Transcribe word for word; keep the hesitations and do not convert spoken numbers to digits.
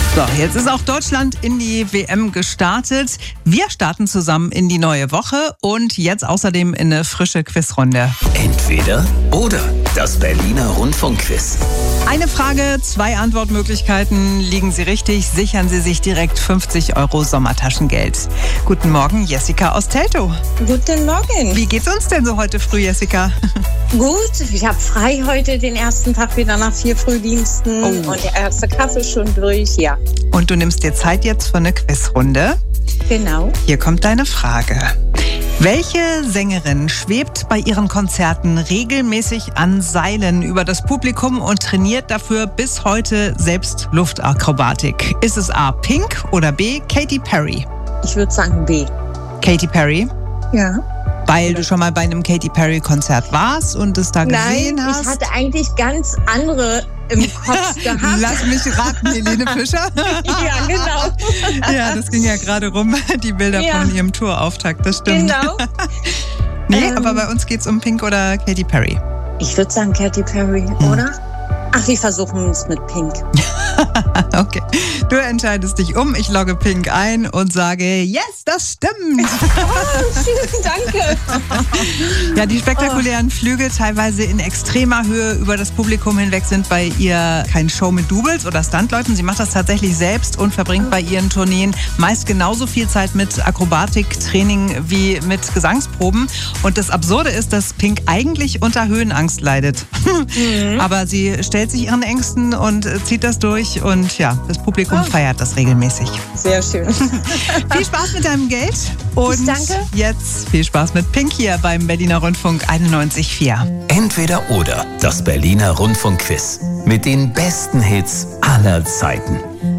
So, jetzt ist auch Deutschland in die W M gestartet. Wir starten zusammen in die neue Woche und jetzt außerdem in eine frische Quizrunde. Entweder oder. Das Berliner Rundfunkquiz. Eine Frage, zwei Antwortmöglichkeiten. Liegen Sie richtig, sichern Sie sich direkt fünfzig Euro Sommertaschengeld. Guten Morgen, Jessica aus Teltow. Guten Morgen. Wie geht's uns denn so heute früh, Jessica? Gut, ich habe frei heute den ersten Tag wieder nach vier Frühdiensten. Oh. Und der erste Kaffee schon durch, ja. Und du nimmst dir Zeit jetzt für eine Quizrunde. Genau. Hier kommt deine Frage. Welche Sängerin schwebt bei ihren Konzerten regelmäßig an Seilen über das Publikum und trainiert dafür bis heute selbst Luftakrobatik? Ist es A. Pink oder B. Katy Perry? Ich würde sagen B. Katy Perry? Ja. Weil du schon mal bei einem Katy Perry-Konzert warst und es da gesehen Nein, hast? ich hatte eigentlich ganz andere im Kopf gehabt. Lass mich raten, Helene Fischer? Ja, genau. Ja, das ging ja gerade rum, die Bilder Ja. von ihrem Tourauftakt, das stimmt. Genau. Nee, Ähm. aber bei uns geht's um Pink oder Katy Perry. Ich würde sagen Katy Perry, Hm. oder? Ach, wir versuchen es mit Pink. Okay, du entscheidest dich um, ich logge Pink ein und sage, yes, das stimmt. Oh, schön, danke. Ja, die spektakulären Flüge, teilweise in extremer Höhe über das Publikum hinweg, sind bei ihr kein Show mit Doubles oder Stuntleuten. Sie macht das tatsächlich selbst und verbringt bei ihren Tourneen meist genauso viel Zeit mit Akrobatiktraining wie mit Gesangsproben. Und das Absurde ist, dass Pink eigentlich unter Höhenangst leidet. Mhm. Aber sie stellt sich ihren Ängsten und zieht das durch und ja, das Publikum Oh. feiert das regelmäßig. Sehr schön. Viel Spaß mit deinem Geld und Ich danke. jetzt viel Spaß mit Pink hier beim Berliner Rundfunk einundneunzig Komma vier. Entweder oder. Das Berliner Rundfunkquiz. Mit den besten Hits aller Zeiten.